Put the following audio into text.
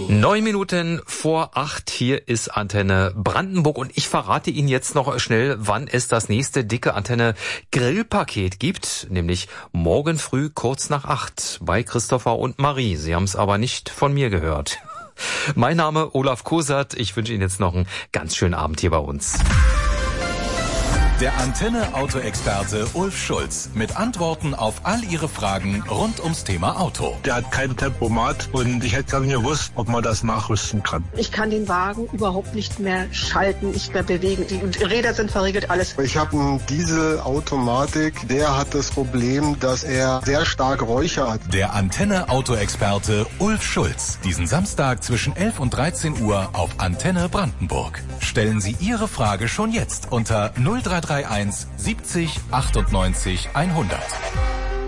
9 Minuten vor 8, hier ist Antenne Brandenburg und ich verrate Ihnen jetzt noch schnell, wann es das nächste dicke Antenne Grillpaket gibt, nämlich morgen früh kurz nach 8 bei Christopher und Marie. Sie haben es aber nicht von mir gehört. Mein Name Olaf Kosert, ich wünsche Ihnen jetzt noch einen ganz schönen Abend hier bei uns. Der Antenne-Auto-Experte Ulf Schulz mit Antworten auf all Ihre Fragen rund ums Thema Auto. Der hat kein Tempomat und ich hätte gar nicht gewusst, ob man das nachrüsten kann. Ich kann den Wagen überhaupt nicht mehr schalten, nicht mehr bewegen. Die Räder sind verriegelt, alles. Ich habe einen Dieselautomatik, der hat das Problem, dass er sehr stark Räucher hat. Der Antenne-Auto-Experte Ulf Schulz. Diesen Samstag zwischen 11 und 13 Uhr auf Antenne Brandenburg. Stellen Sie Ihre Frage schon jetzt unter 0331 70 98 100.